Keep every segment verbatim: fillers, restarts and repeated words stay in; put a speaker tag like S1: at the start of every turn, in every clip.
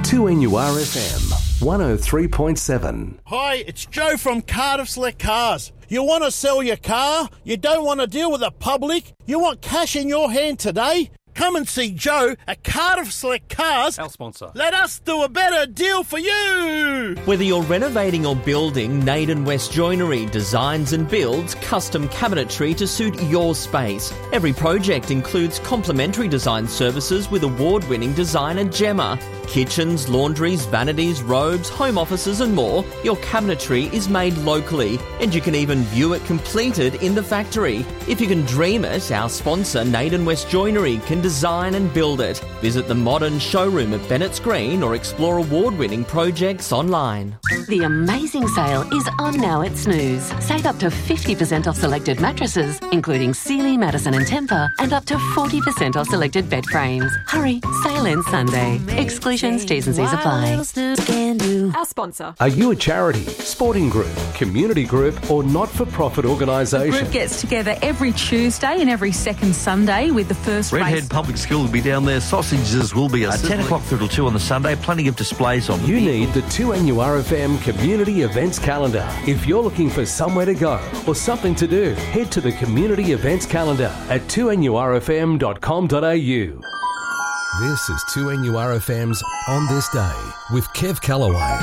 S1: two N U R F M, one oh three point seven.
S2: Hi, it's Joe from Cardiff Select Cars. You want to sell your car? You don't want to deal with the public? You want cash in your hand today? Come and see Joe at Cardiff Select Cars.
S3: Our sponsor.
S2: Let us do a better deal for you.
S4: Whether you're renovating or building, Naden West Joinery designs and builds custom cabinetry to suit your space. Every project includes complimentary design services with award-winning designer Gemma. Kitchens, laundries, vanities, robes, home offices and more. Your cabinetry is made locally and you can even view it completed in the factory. If you can dream it, our sponsor Naden West Joinery can design and build it. Visit the modern showroom at Bennett's Green or explore award-winning projects online.
S5: The amazing sale is on now at Snooze. Save up to fifty percent off selected mattresses, including Sealy, Madison and Tempur, and up to forty percent off selected bed frames. Hurry, sale ends Sunday. Exclusions, T's and C's apply.
S6: Our sponsor.
S1: Are you a charity, sporting group, community group or not-for-profit
S6: The
S1: organisation?
S6: group gets together every Tuesday and every second Sunday with the first
S7: Redhead
S6: race.
S7: Public School will be down there. Sausages will be at ten o'clock through till two on the Sunday. Plenty of displays on.
S1: You need the two N U R F M Community Events Calendar. If you're looking for somewhere to go or something to do, head to the Community Events Calendar at two N U R F M dot com dot A U. This is two N U R F M's On This Day with Kev Callaway.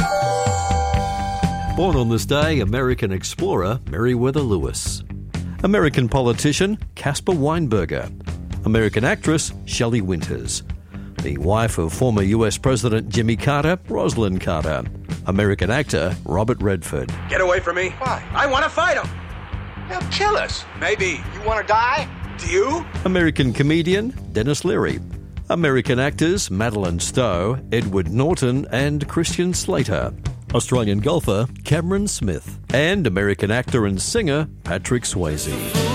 S8: Born on this day, American explorer Meriwether Lewis. American politician Caspar Weinberger. American actress Shelley Winters. The wife of former U S President Jimmy Carter, Rosalind Carter. American actor Robert Redford.
S9: Get away from me. Why? I want to fight him. He'll kill us. Maybe. You want to die? Do you?
S8: American comedian Dennis Leary. American actors Madeline Stowe, Edward Norton and Christian Slater. Australian golfer Cameron Smith. And American actor and singer Patrick Swayze.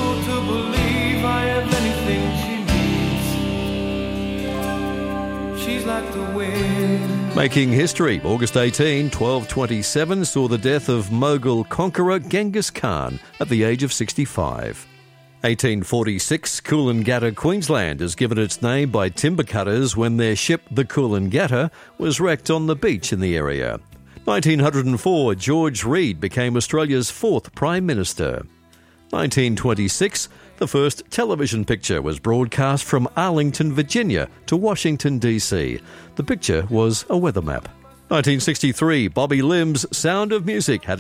S8: Making history, August eighteenth, twelve twenty-seven saw the death of Mughal conqueror Genghis Khan at the age of sixty-five. eighteen forty-six, Coolangatta, Queensland is given its name by timber cutters when their ship, the Coolangatta, was wrecked on the beach in the area. nineteen oh four, George Reid became Australia's fourth Prime Minister. nineteen twenty-six, the first television picture was broadcast from Arlington, Virginia to Washington, D C. The picture was a weather map. nineteen sixty-three, Bobby Lim's Sound of Music had